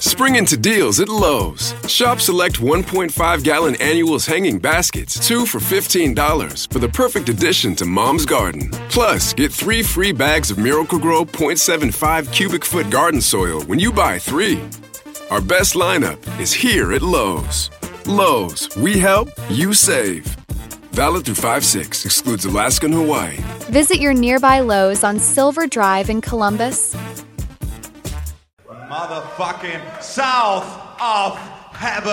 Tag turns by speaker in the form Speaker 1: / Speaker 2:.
Speaker 1: Spring into deals at Lowe's. Shop select 1.5-gallon annuals hanging baskets, 2 for $15 for the perfect addition to Mom's garden. Plus, get 3 free bags of Miracle-Gro 0.75 cubic foot garden soil when you buy 3. Our best lineup is here at Lowe's. Lowe's, we help, you save. Valid through 5/6, excludes Alaska and Hawaii.
Speaker 2: Visit your nearby Lowe's on Silver Drive in Columbus.
Speaker 3: Motherfucking south of heaven.